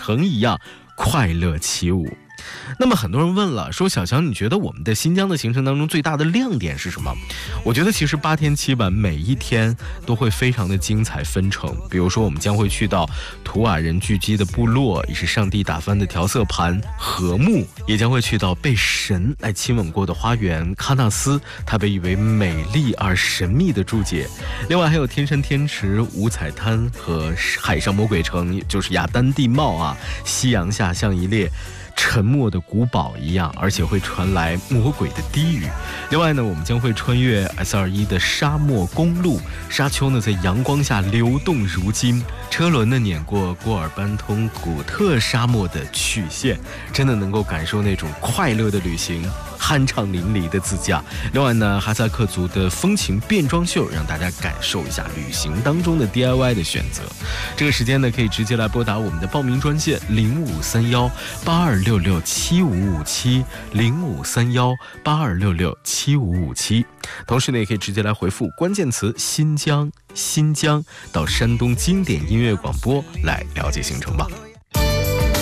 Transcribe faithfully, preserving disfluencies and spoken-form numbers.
城一样快乐起舞。那么很多人问了，说小强，你觉得我们的新疆的行程当中最大的亮点是什么？我觉得其实八天七晚每一天都会非常的精彩纷呈。比如说我们将会去到图瓦人聚集的部落，也是上帝打翻的调色盘禾木，也将会去到被神来亲吻过的花园喀纳斯，它被誉为美丽而神秘的注解。另外还有天山天池、五彩滩和海上魔鬼城，也就是雅丹地貌啊，夕阳下像一列沉默的古堡一样，而且会传来魔鬼的低语。另外呢，我们将会穿越 S 二十一 的沙漠公路，沙丘呢在阳光下流动如金，车轮呢碾过郭尔班通古特沙漠的曲线，真的能够感受那种快乐的旅行，酣畅淋漓的自驾。另外呢，哈萨克族的风情变装秀，让大家感受一下旅行当中的 D I Y 的选择。这个时间呢，可以直接来拨打我们的报名专线零五三幺八二六六七五五七零五三幺八二六六七五五七。同时呢，也可以直接来回复关键词新疆新疆到山东经典音乐广播来了解行程吧。